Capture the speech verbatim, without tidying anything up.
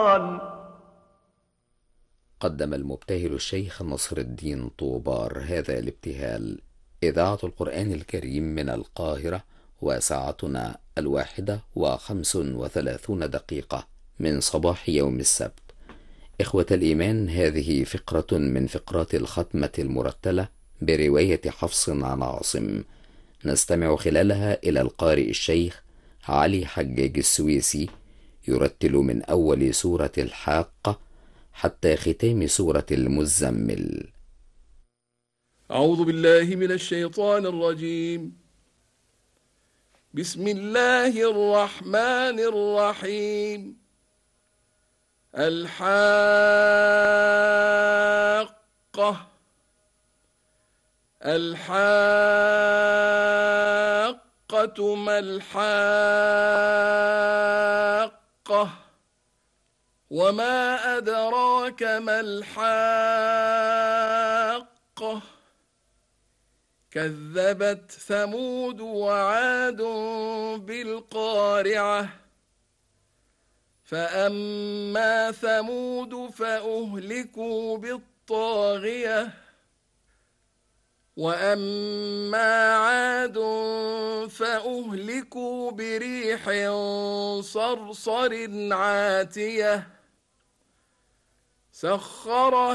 قدم المبتهل الشيخ نصر الدين طوبار هذا الابتهال. إذاعة القرآن الكريم من القاهرة، وساعتنا الواحدة وخمس وثلاثون دقيقة من صباح يوم السبت. إخوة الإيمان، هذه فقرة من فقرات الختمة المرتلة برواية حفص عن عاصم، نستمع خلالها إلى القارئ الشيخ علي حجاج السويسي يرتل من أول سورة الحاقة حتى ختام سورة المزمل. أعوذ بالله من الشيطان الرجيم. بسم الله الرحمن الرحيم. الحاقة الحاقة ما الحاقة وما أدراك ما الحاقة كذبت ثمود وعاد بالقارعة فأما ثمود فأهلكوا بالطاغية وأما عاد فأهلكوا بريح صرصر عاتية سخرها